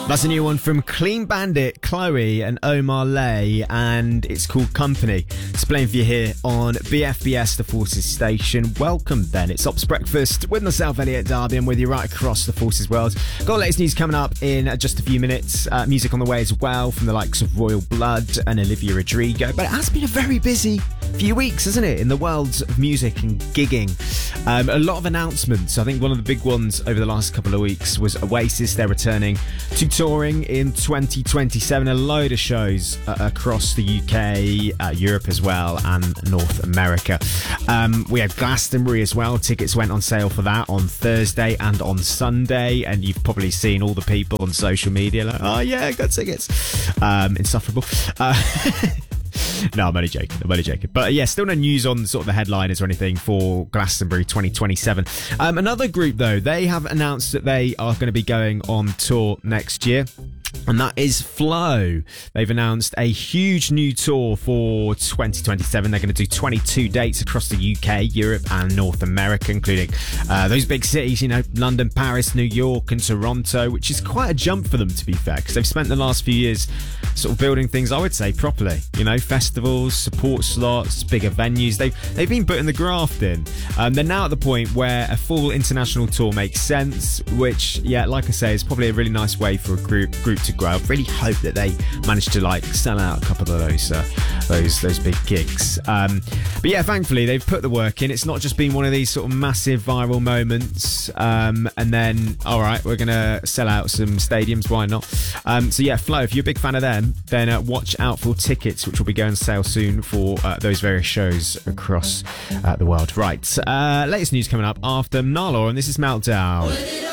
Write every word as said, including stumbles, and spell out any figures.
That's a new one from Clean Bandit, Chloe and Omar Lay, and it's called Company. It's playing for you here on B F B S, the Forces station. Welcome then, it's Ops Breakfast with myself, Elliot Darby, and with you right across the Forces world. Got latest news coming up in just a few minutes. Uh, music on the way as well from the likes of Royal Blood and Olivia Rodrigo. But it has been a very busy few weeks, hasn't it, in the world of music and gigging. Um, a lot of announcements. I think one of the big ones over the last couple of weeks was Oasis. They're returning to touring in twenty twenty-seven. A load of shows uh, across the U K, uh, Europe as well, and North America. Um, we had Glastonbury as well. Tickets went on sale for that on Thursday and on Sunday, and you've probably seen all the people on social media like, oh yeah, got tickets. Um, insufferable. Uh, No, I'm only joking. I'm only joking. But yeah, still no news on sort of the headliners or anything for Glastonbury twenty twenty-seven. Um, another group, though, they have announced that they are going to be going on tour next year. And that is Flow. They've announced a huge new tour for twenty twenty-seven. They're going to do twenty-two dates across the U K, Europe and North America, including uh, those big cities, you know, London, Paris, New York and Toronto, which is quite a jump for them, to be fair, because they've spent the last few years sort of building things, I would say, properly. You know, festivals, support slots, bigger venues. They've, they've been putting the graft in. Um, they're now at the point where a full international tour makes sense, which, yeah, like I say, is probably a really nice way for a group group to grow. I really hope that they manage to like sell out a couple of those uh, those those big gigs. Um, but yeah, thankfully they've put the work in. It's not just been one of these sort of massive viral moments um, and then all right, we're gonna sell out some stadiums. Why not? Um, so yeah, Flow. If you're a big fan of them, then uh, watch out for tickets, which will be going on sale soon for uh, those various shows across uh, the world. Right, uh, latest news coming up after Nala, and this is Meltdown.